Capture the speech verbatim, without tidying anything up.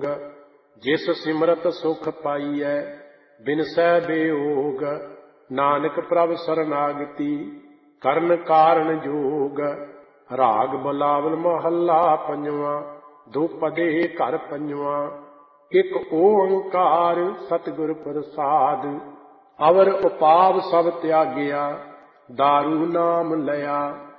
जोग। जिस सिमरत सुख पाईऐ बिनसै बेयोग। नानक प्रभ शरणागति करन कारण जोग। राग बिलावल महला पंजवा दुपदे घर पंजवा। एक ओंकार सतगुर प्रसाद अवर उपाव सब त्यागिया दारू नाम लया।